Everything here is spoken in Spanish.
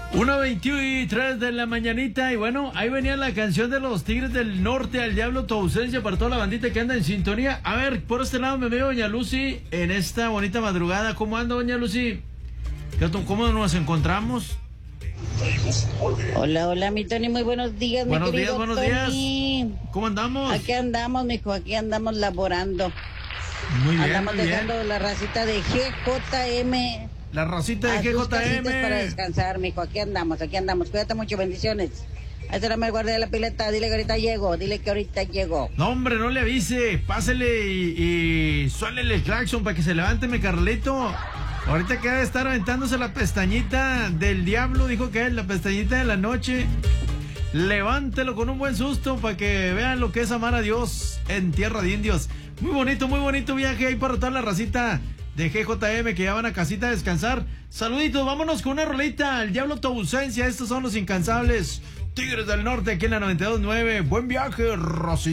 1:23 de la mañanita. Y bueno, ahí venía la canción de los Tigres del Norte, Al Diablo tu ausencia, para toda la bandita que anda en sintonía. A ver, por este lado me veo doña Lucy en esta bonita madrugada. ¿Cómo anda doña Lucy? ¿Cómo nos encontramos? Hola, hola, mi Tony, muy buenos días, mi querido Buenos Tony. días. ¿Cómo andamos? Aquí andamos, mijo, aquí andamos laborando. Muy bien, andamos muy dejando bien. la racita de GJM. La racita de a sus casitas GJM. para descansar, mijo, aquí andamos. Cuídate mucho, bendiciones. Ahí se me guardé de la pileta, dile que ahorita llego. No, hombre, no le avise, pásele y suélele el claxon para que se levante mi Carlito. Ahorita que debe estar aventándose la pestañita del diablo, dijo que es la pestañita de la noche. Levántelo con un buen susto para que vean lo que es amar a Dios en tierra de indios. Muy bonito viaje ahí para toda la racita de GJM que ya van a casita a descansar. Saluditos, vámonos con una rolita. Al Diablo tu ausencia, estos son los incansables Tigres del Norte aquí en la 92.9. Buen viaje, Rosita.